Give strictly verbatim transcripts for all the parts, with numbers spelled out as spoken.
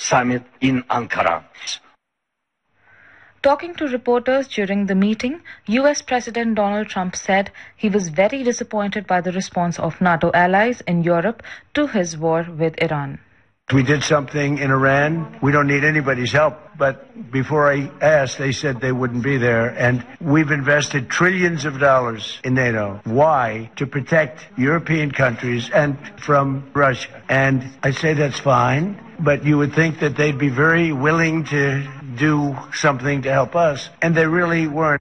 summit in Ankara. Talking to reporters during the meeting, U S President Donald Trump said he was very disappointed by the response of NATO allies in Europe to his war with Iran. We did something in Iran. We don't need anybody's help. But before I asked, they said they wouldn't be there. And we've invested trillions of dollars in NATO. Why? To protect European countries and from Russia. And I say that's fine. But you would think that they'd be very willing to do something to help us. And they really weren't.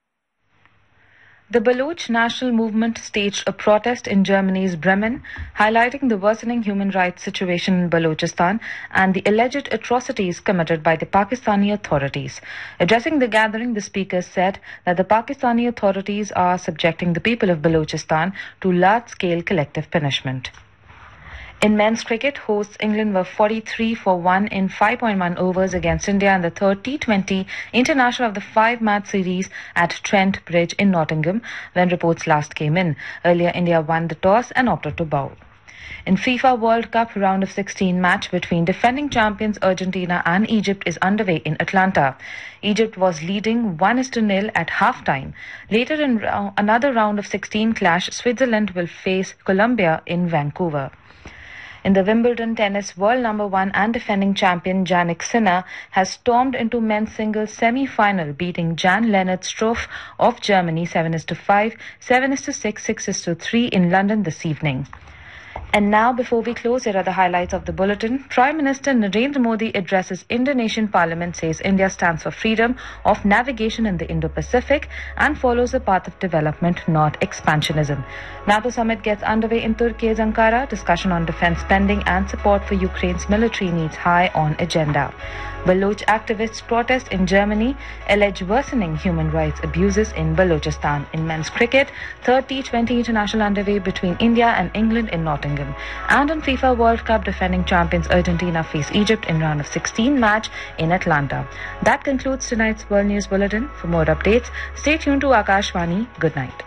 The Baloch National Movement staged a protest in Germany's Bremen, highlighting the worsening human rights situation in Balochistan and the alleged atrocities committed by the Pakistani authorities. Addressing the gathering, the speakers said that the Pakistani authorities are subjecting the people of Balochistan to large-scale collective punishment. In men's cricket, hosts England were forty-three for one in five point one overs against India in the third T twenty international of the five-match series at Trent Bridge in Nottingham when reports last came in. Earlier, India won the toss and opted to bowl. In FIFA World Cup round of sixteen match between defending champions Argentina and Egypt is underway in Atlanta. Egypt was leading one to nil at half-time. Later in ro- another round of sixteen clash, Switzerland will face Colombia in Vancouver. In the Wimbledon tennis, world number one and defending champion Jannik Sinner has stormed into men's singles semi-final, beating Jan-Lennard Struff of Germany seven to five, seven to six, six to three in London this evening. And now, before we close, here are the highlights of the bulletin. Prime Minister Narendra Modi addresses Indonesian Parliament, says India stands for freedom of navigation in the Indo-Pacific and follows a path of development, not expansionism. NATO summit gets underway in Turkey's Ankara. Discussion on defense spending and support for Ukraine's military needs high on agenda. Baloch activists protest in Germany, allege worsening human rights abuses in Balochistan. In men's cricket, third T twenty international underway between India and England in Nottingham. And in FIFA World Cup, defending champions Argentina face Egypt in round of sixteen match in Atlanta. That concludes tonight's World News Bulletin. For more updates, stay tuned to Akashvani. Good night.